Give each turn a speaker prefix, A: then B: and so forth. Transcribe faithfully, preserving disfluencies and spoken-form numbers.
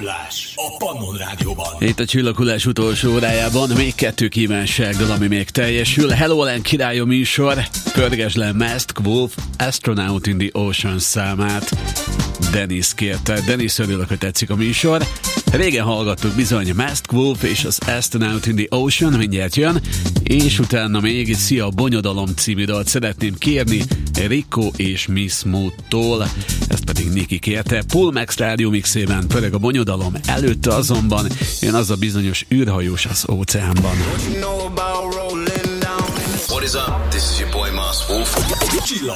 A: Csillaghullás a Pannon Rádióban.
B: Itt a Csillaghullás utolsó órájában még kettő kívánsággal, ami még teljesül. Hello Len királyom műsor, pörgesd le Masked Wolf Astronaut in the Ocean számát. Dennis kérte. Dennis, örülök, hogy tetszik a műsor. Régen hallgattuk bizony Masked Wolf és az Astronaut in the Ocean, mindjárt jön, és utána még Szia Bonyodalom című dalt szeretném kérni Rico és Miss Mood-tól, ezt pedig Niki kérte. Paul Max rádió mixében pörög a bonyodalom, előtte azonban jön az a bizonyos űrhajós az óceánban.
C: What is up? This is your boy Masked Wolf.